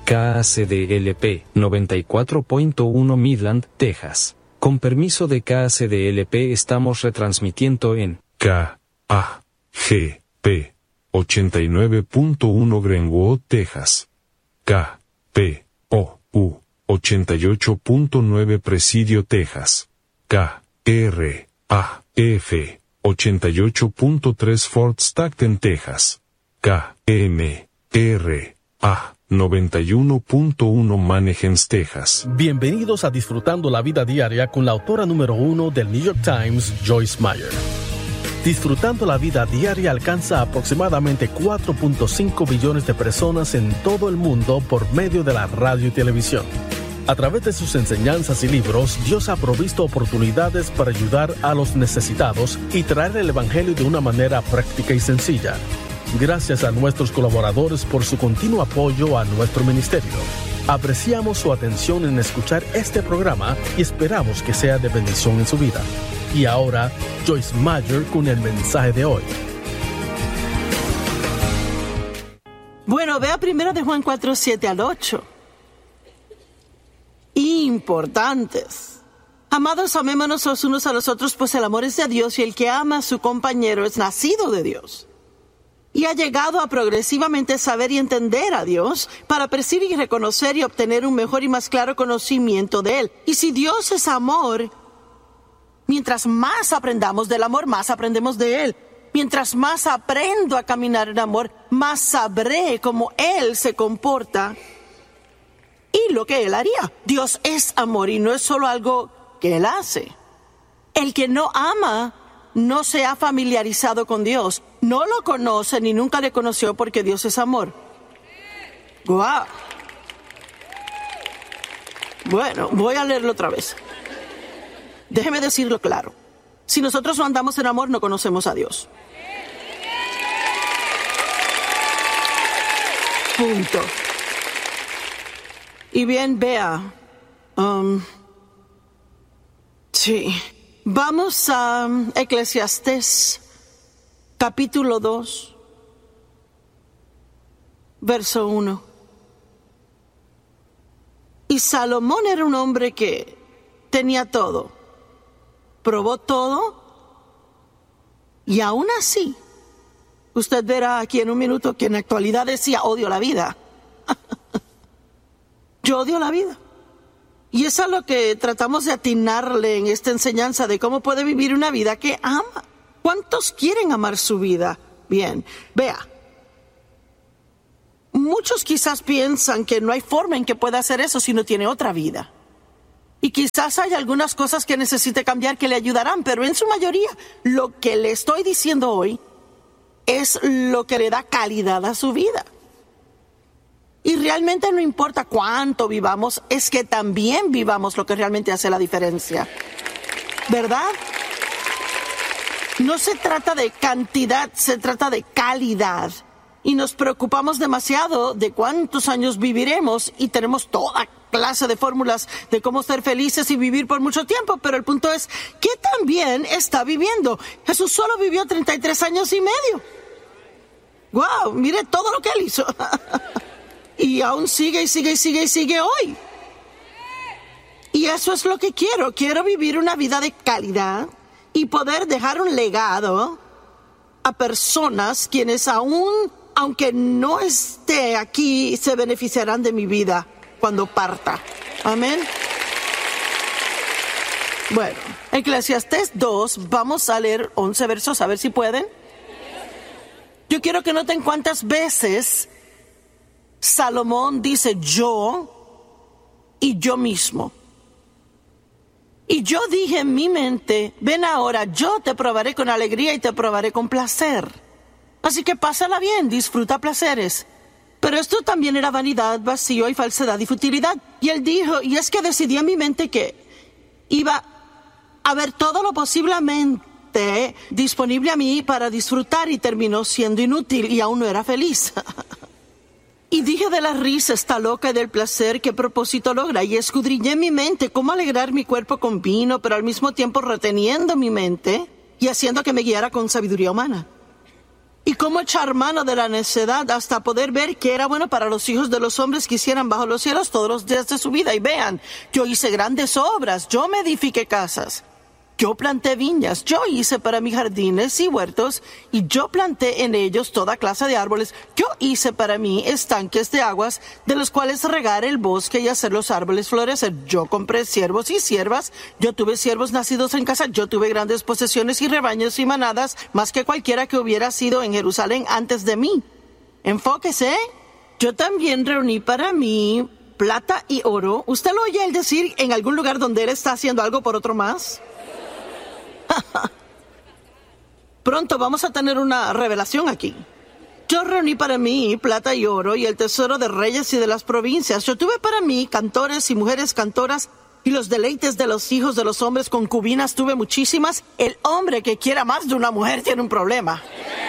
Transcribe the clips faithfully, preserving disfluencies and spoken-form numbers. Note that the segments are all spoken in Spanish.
K A C D L P noventa y cuatro punto uno Midland, Texas. Con permiso de K A C D L P estamos retransmitiendo en K A G P ochenta y nueve punto uno Greenwood, Texas. K P O U ochenta y ocho punto nueve Presidio, Texas. K R A F ochenta y ocho punto tres Fort Stockton, Texas. K M R A noventa y uno punto uno Manahems, Texas. Bienvenidos a Disfrutando la Vida Diaria con la autora número uno del New York Times, Joyce Meyer. Disfrutando la Vida Diaria alcanza aproximadamente cuatro punto cinco billones de personas en todo el mundo por medio de la radio y televisión. A través de sus enseñanzas y libros, Dios ha provisto oportunidades para ayudar a los necesitados y traer el Evangelio de una manera práctica y sencilla. Gracias a nuestros colaboradores por su continuo apoyo a nuestro ministerio. Apreciamos su atención en escuchar este programa y esperamos que sea de bendición en su vida. Y ahora, Joyce Meyer con el mensaje de hoy. Bueno, vea primero de Juan cuatro, siete al ocho. Importantes. Amados, amémonos los unos a los otros, pues el amor es de Dios y el que ama a su compañero es nacido de Dios. Y ha llegado a progresivamente saber y entender a Dios para percibir y reconocer y obtener un mejor y más claro conocimiento de Él. Y si Dios es amor, mientras más aprendamos del amor, más aprendemos de Él. Mientras más aprendo a caminar en amor, más sabré cómo Él se comporta y lo que Él haría. Dios es amor y no es solo algo que Él hace. El que no ama no se ha familiarizado con Dios. No lo conoce ni nunca le conoció porque Dios es amor. ¡Guau! Bueno, voy a leerlo otra vez. Déjeme decirlo claro. Si nosotros no andamos en amor, no conocemos a Dios. Punto. Y bien, vea, um, sí, vamos a Eclesiastés, capítulo dos, verso uno. Y Salomón era un hombre que tenía todo, probó todo, y aún así, usted verá aquí en un minuto que en la actualidad decía, odio la vida. Yo odio la vida. Y eso es lo que tratamos de atinarle en esta enseñanza de cómo puede vivir una vida que ama. ¿Cuántos quieren amar su vida? Bien, vea. Muchos quizás piensan que no hay forma en que pueda hacer eso si no tiene otra vida. Y quizás hay algunas cosas que necesite cambiar que le ayudarán, pero en su mayoría lo que le estoy diciendo hoy es lo que le da calidad a su vida. Y realmente no importa cuánto vivamos, es que también vivamos lo que realmente hace la diferencia. ¿Verdad? No se trata de cantidad, se trata de calidad. Y nos preocupamos demasiado de cuántos años viviremos y tenemos toda clase de fórmulas de cómo ser felices y vivir por mucho tiempo. Pero el punto es, ¿qué tan bien está viviendo? Jesús solo vivió treinta y tres años y medio. ¡Wow! Mire todo lo que Él hizo. Y aún sigue y sigue y sigue y sigue hoy. Y eso es lo que quiero. Quiero vivir una vida de calidad y poder dejar un legado a personas quienes aún, aunque no esté aquí, se beneficiarán de mi vida cuando parta. Amén. Bueno, Eclesiastés dos, vamos a leer once versos, a ver si pueden. Yo quiero que noten cuántas veces Salomón dice yo y yo mismo. Y yo dije en mi mente, ven ahora, yo te probaré con alegría y te probaré con placer. Así que pásala bien, disfruta placeres. Pero esto también era vanidad, vacío y falsedad y futilidad. Y él dijo, y es que decidí en mi mente que iba a ver todo lo posiblemente disponible a mí para disfrutar y terminó siendo inútil y aún no era feliz. Y dije de la risa está loca y del placer, ¿qué propósito logra? Y escudriñé en mi mente cómo alegrar mi cuerpo con vino, pero al mismo tiempo reteniendo mi mente y haciendo que me guiara con sabiduría humana. y cómo echar mano de la necedad hasta poder ver que era bueno para los hijos de los hombres que hicieran bajo los cielos todos los días de su vida. Y vean, yo hice grandes obras, yo me edifiqué casas, yo planté viñas, yo hice para mí jardines y huertos, y yo planté en ellos toda clase de árboles. Yo hice para mí estanques de aguas, de los cuales regar el bosque y hacer los árboles florecer. Yo compré siervos y siervas, yo tuve siervos nacidos en casa, yo tuve grandes posesiones y rebaños y manadas, más que cualquiera que hubiera sido en Jerusalén antes de mí. Enfóquese. Yo también reuní para mí plata y oro. ¿Usted lo oye él decir en algún lugar donde él está haciendo algo por otro más? Pronto vamos a tener una revelación aquí. Yo reuní para mí plata y oro y el tesoro de reyes y de las provincias. Yo tuve para mí cantores y mujeres cantoras y los deleites de los hijos de los hombres. Concubinas tuve muchísimas. El hombre que quiera más de una mujer tiene un problema.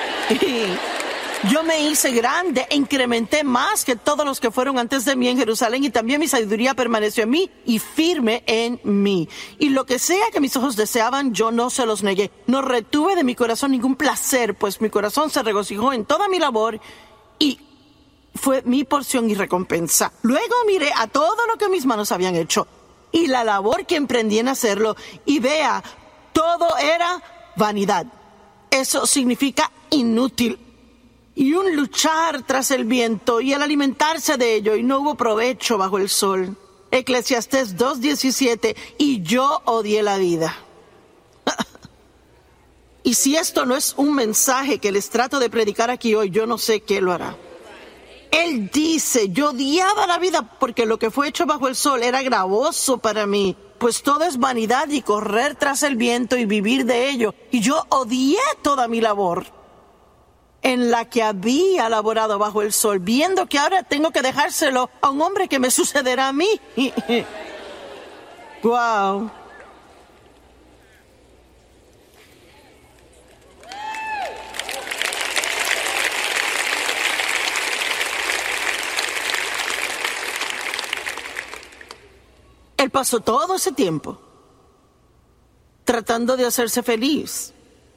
Yo me hice grande e incrementé más que todos los que fueron antes de mí en Jerusalén, y también mi sabiduría permaneció en mí y firme en mí. Y lo que sea que mis ojos deseaban, yo no se los negué. No retuve de mi corazón ningún placer, pues mi corazón se regocijó en toda mi labor y fue mi porción y recompensa. Luego miré a todo lo que mis manos habían hecho y la labor que emprendí en hacerlo, y vea, todo era vanidad. Eso significa inútil. Y un luchar tras el viento y el alimentarse de ello, y no hubo provecho bajo el sol. Eclesiastés dos diecisiete, y yo odié la vida. Y si esto no es un mensaje que les trato de predicar aquí hoy, yo no sé qué lo hará. Él dice, yo odiaba la vida porque lo que fue hecho bajo el sol era gravoso para mí, pues todo es vanidad y correr tras el viento y vivir de ello. Y yo odié toda mi labor en la que había laborado bajo el sol, viendo que ahora tengo que dejárselo a un hombre que me sucederá a mí. Wow. Él pasó todo ese tiempo tratando de hacerse feliz,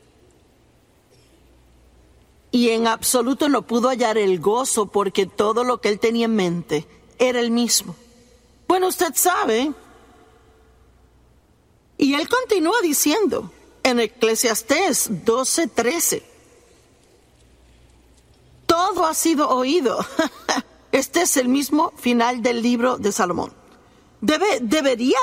y en absoluto no pudo hallar el gozo, porque todo lo que él tenía en mente era el mismo. Bueno, usted sabe. Y él continúa diciendo en Eclesiastés doce trece. Todo ha sido oído. Este es el mismo final del libro de Salomón. Debe, debería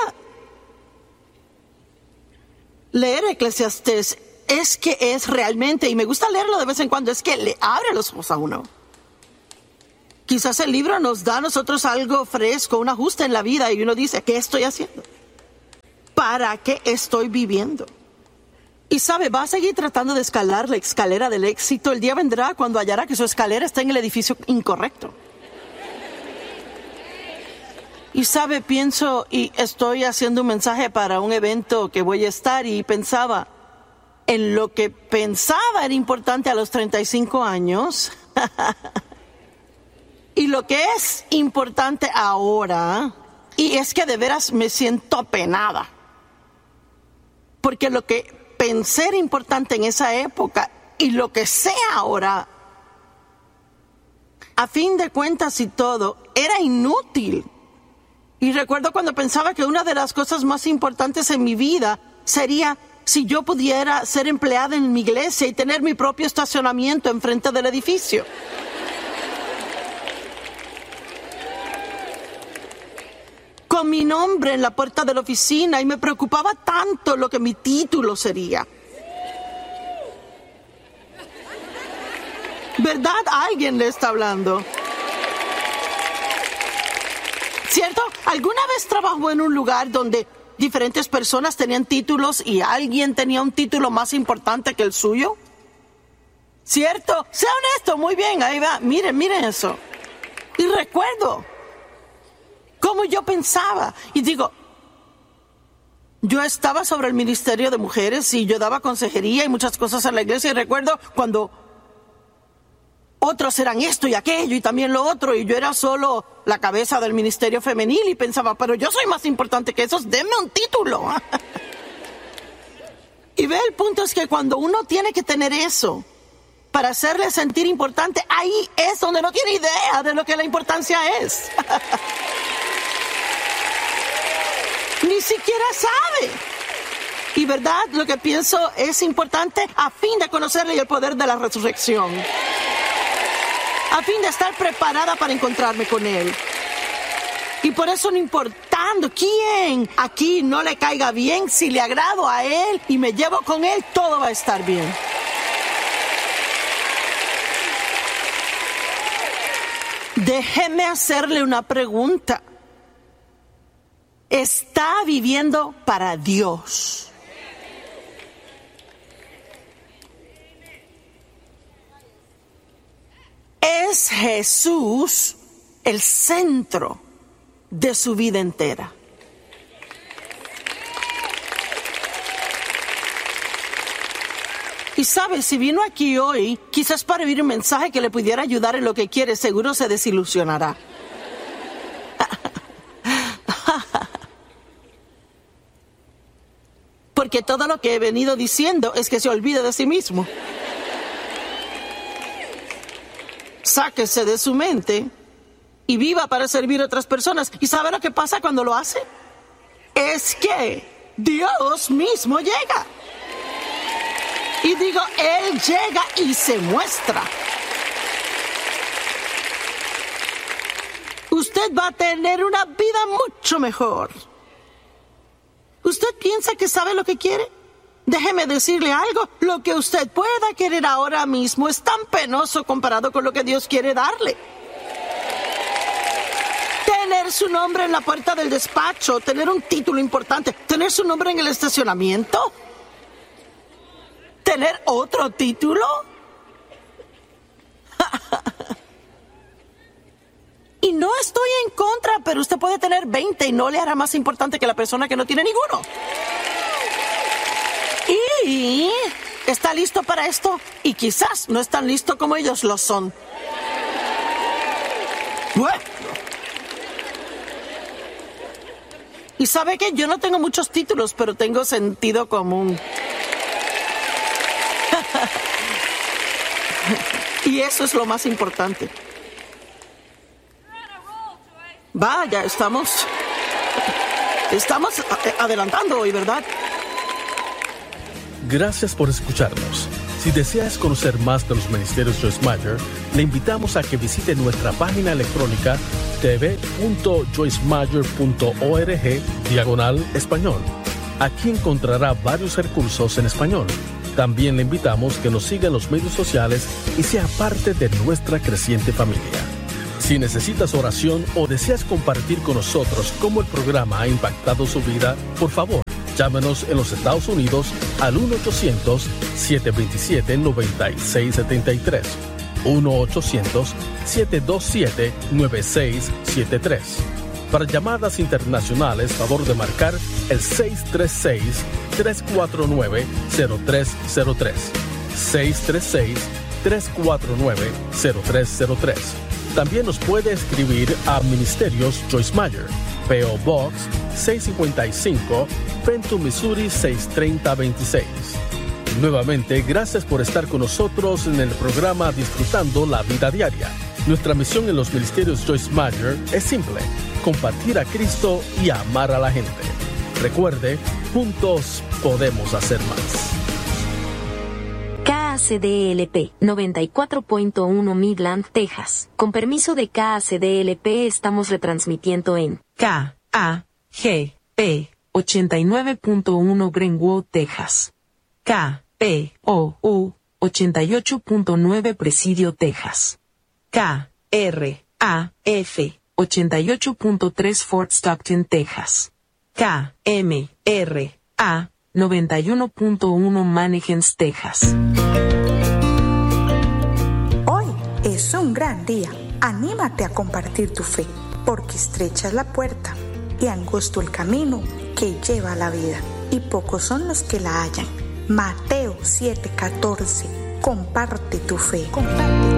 leer Eclesiastés. Es que es realmente, y me gusta leerlo de vez en cuando, es que le abre los ojos a uno. Quizás el libro nos da a nosotros algo fresco, un ajuste en la vida, y uno dice, ¿qué estoy haciendo? ¿Para qué estoy viviendo? Y sabe, va a seguir tratando de escalar la escalera del éxito. El día vendrá cuando hallará que su escalera está en el edificio incorrecto. Y sabe, pienso, y estoy haciendo un mensaje para un evento que voy a estar, y pensaba en lo que pensaba era importante a los treinta y cinco años y lo que es importante ahora. Y es que de veras me siento apenada, porque lo que pensé era importante en esa época y lo que sé ahora, a fin de cuentas y todo, era inútil. Y recuerdo cuando pensaba que una de las cosas más importantes en mi vida sería si yo pudiera ser empleada en mi iglesia y tener mi propio estacionamiento enfrente del edificio. Con mi nombre en la puerta de la oficina, y me preocupaba tanto lo que mi título sería. ¿Verdad? Alguien le está hablando. ¿Cierto? ¿Alguna vez trabajó en un lugar donde diferentes personas tenían títulos y alguien tenía un título más importante que el suyo? ¿Cierto? Sea honesto, muy bien, ahí va. Miren, miren eso. Y recuerdo cómo yo pensaba. Y digo, yo estaba sobre el ministerio de mujeres y yo daba consejería y muchas cosas en la iglesia. Y recuerdo cuando otros eran esto y aquello y también lo otro, y yo era solo la cabeza del ministerio femenil y pensaba, pero yo soy más importante que esos, denme un título. Y ve, el punto es que cuando uno tiene que tener eso, para hacerle sentir importante, ahí es donde no tiene idea de lo que la importancia es. Ni siquiera sabe. Y verdad, lo que pienso es importante a fin de conocerle el poder de la resurrección. A fin de estar preparada para encontrarme con Él. Y por eso, no importando quién aquí no le caiga bien, si le agrado a Él y me llevo con Él, todo va a estar bien. Déjeme hacerle una pregunta. ¿Está viviendo para Dios? ¿Es Jesús el centro de su vida entera? Y sabe, si vino aquí hoy, quizás para oír un mensaje que le pudiera ayudar en lo que quiere, seguro se desilusionará. Porque todo lo que he venido diciendo es que se olvide de sí mismo. Sáquese de su mente y viva para servir a otras personas. ¿Y sabe lo que pasa cuando lo hace? Es que Dios mismo llega. Y digo, Él llega y se muestra. Usted va a tener una vida mucho mejor. ¿Usted piensa que sabe lo que quiere? Déjeme decirle algo. Lo que usted pueda querer ahora mismo es tan penoso comparado con lo que Dios quiere darle. Tener su nombre en la puerta del despacho, tener un título importante, tener su nombre en el estacionamiento, tener otro título. Y no estoy en contra, pero usted puede tener veinte y no le hará más importante que la persona que no tiene ninguno. Y está listo para esto, y quizás no es tan listo como ellos lo son. Bueno. Y sabe que yo no tengo muchos títulos, pero tengo sentido común. Y eso es lo más importante. Vaya, estamos... Estamos adelantando hoy, ¿verdad? Gracias por escucharnos. Si deseas conocer más de los ministerios Joyce Meyer, le invitamos a que visite nuestra página electrónica t v punto joyce meyer punto org diagonal español. Aquí encontrará varios recursos en español. También le invitamos que nos siga en los medios sociales y sea parte de nuestra creciente familia. Si necesitas oración o deseas compartir con nosotros cómo el programa ha impactado su vida, por favor, llámenos en los Estados Unidos al uno ochocientos, siete dos siete, nueve seis siete tres. uno ochocientos, siete dos siete, nueve seis siete tres. Para llamadas internacionales, favor de marcar el seis tres seis, tres cuatro nueve, cero tres cero tres. seis tres seis, tres cuatro nueve, cero tres cero tres. También nos puede escribir a Ministerios Joyce Meyer, P O Box seiscientos cincuenta y cinco, Fenton, Missouri seis tres cero dos seis. Nuevamente, gracias por estar con nosotros en el programa Disfrutando la Vida Diaria. Nuestra misión en los Ministerios Joyce Meyer es simple: compartir a Cristo y amar a la gente. Recuerde, juntos podemos hacer más. K A C D L P noventa y cuatro punto uno Midland, Texas. Con permiso de K A C D L P estamos retransmitiendo en K A G P ochenta y nueve punto uno Greenwood, Texas. K P O U ochenta y ocho punto nueve Presidio, Texas. K R A F ochenta y ocho punto tres Fort Stockton, Texas. K M R A noventa y uno punto uno Mannequins, Texas. Hoy es un gran día. Anímate a compartir tu fe, porque estrecha es la puerta y angosto el camino que lleva a la vida, y pocos son los que la hallan. Mateo siete catorce. Comparte tu fe. Comparte.